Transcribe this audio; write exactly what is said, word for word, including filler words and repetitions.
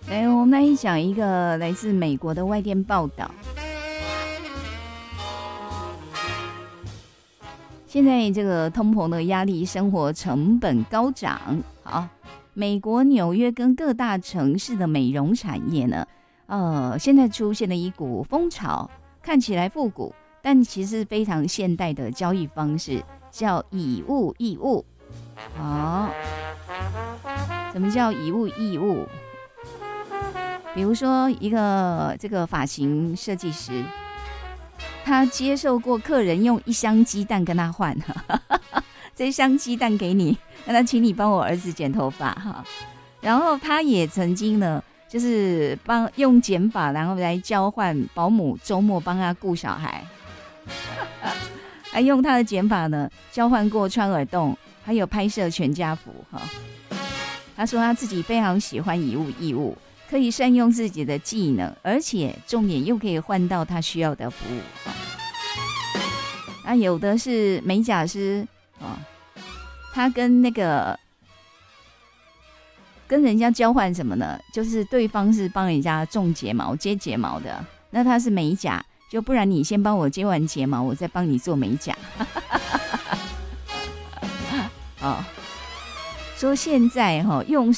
来，我们来讲一个来自美国的外电报道。现在这个通膨的压力，生活成本高涨。好，美国纽约跟各大城市的美容产业呢，呃，现在出现了一股风潮，看起来复古，但其实非常现代的交易方式，叫以物易物。好，什么叫以物易物？比如说一个这个发型设计师，他接受过客人用一箱鸡蛋跟他换，这一箱鸡蛋给你，那他请你帮我儿子剪头发哈。然后他也曾经呢，就是帮用剪发，然后来交换保姆周末帮他顾小孩，还用他的剪发呢交换过穿耳洞，还有拍摄全家福哈。他说他自己非常喜欢以物易物，可以善用自己的技能，而且重点又可以换到他需要的服务。啊，有的是美甲师啊，他跟那个跟人家交换什么呢？就是对方是帮人家种睫毛、接睫毛的，那他是美甲，就不然你先帮我接完睫毛，我再帮你做美甲。哦，说现在哈、哦、用